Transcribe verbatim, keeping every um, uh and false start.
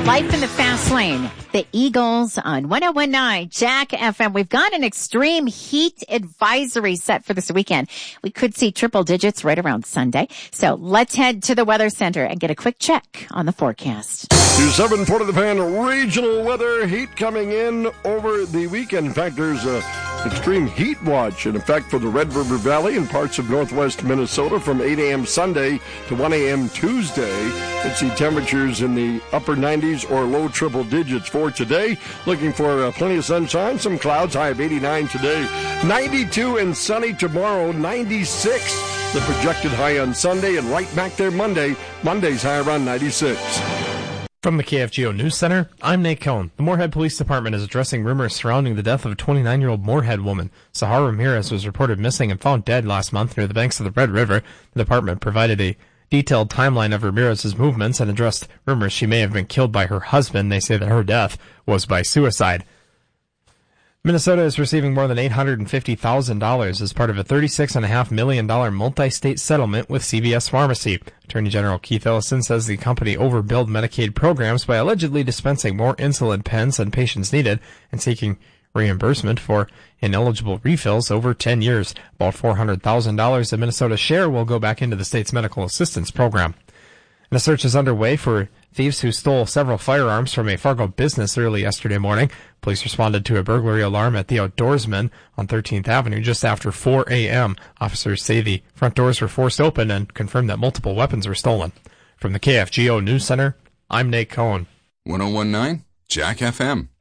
Life in the Fast Lane, the Eagles on one oh one point nine Jack F M. We've got an extreme heat advisory set for this weekend. We could see triple digits right around Sunday. So let's head to the Weather Center and get a quick check on the forecast. To seven Port of the Pan regional weather, heat coming in over the weekend. In fact, there's a extreme heat watch in effect for the Red River Valley and parts of northwest Minnesota from eight a.m. Sunday to one a.m. Tuesday. Let's see temperatures in the upper nineties or low triple digits for today. Looking for uh, plenty of sunshine, some clouds, high of eighty-nine today. ninety-two and sunny tomorrow, ninety-six the projected high on Sunday, and right back there Monday. Monday's high around ninety-six. From the K F G O News Center, I'm Nate Cohn. The Moorhead Police Department is addressing rumors surrounding the death of a twenty-nine-year-old Moorhead woman. Sahara Ramirez was reported missing and found dead last month near the banks of the Red River. The department provided a detailed timeline of Ramirez's movements and addressed rumors she may have been killed by her husband. They say that her death was by suicide. Minnesota is receiving more than eight hundred fifty thousand dollars as part of a thirty-six point five million dollars multi-state settlement with C V S Pharmacy. Attorney General Keith Ellison says the company overbilled Medicaid programs by allegedly dispensing more insulin pens than patients needed and seeking reimbursement for ineligible refills over ten years. About four hundred thousand dollars of Minnesota's share will go back into the state's medical assistance program. And a search is underway for thieves who stole several firearms from a Fargo business early yesterday morning. Police responded to a burglary alarm at the Outdoorsman on thirteenth Avenue just after four a.m. Officers say the front doors were forced open and confirmed that multiple weapons were stolen. From the K F G O News Center, I'm Nate Cohn. one oh one point nine Jack F M.